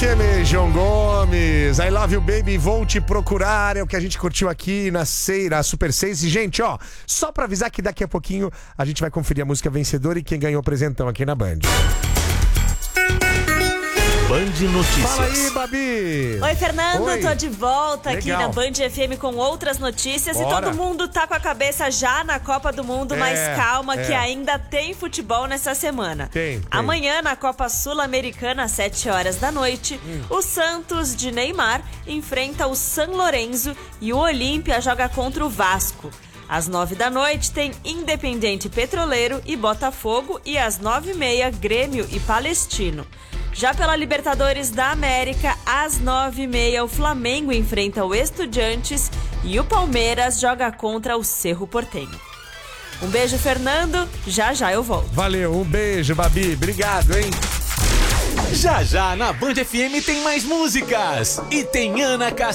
FM, João Gomes, I Love You Baby, Vou Te Procurar, é o que a gente curtiu aqui na Super 6. E, gente, ó, só pra avisar que daqui a pouquinho a gente vai conferir a música vencedora e quem ganhou o presentão aqui na Band. Band Notícias. Fala aí, Babi! Oi, Fernando, Oi. tô de volta aqui Legal. na Band FM com outras notícias. Bora. E todo mundo tá com a cabeça já na Copa do Mundo, mas calma que ainda tem futebol nessa semana. Tem. Amanhã, na Copa Sul-Americana, às 7 horas da noite, o Santos de Neymar enfrenta o San Lorenzo e o Olímpia joga contra o Vasco. Às 9 da noite tem Independente Petroleiro e Botafogo e às 9h30 Grêmio e Palestino. Já pela Libertadores da América, às 9h30 o Flamengo enfrenta o Estudiantes e o Palmeiras joga contra o Cerro Porteño. Um beijo, Fernando. Já eu volto. Valeu, um beijo, Babi. Obrigado, hein? Já na Band FM tem mais músicas. E tem Ana Castro.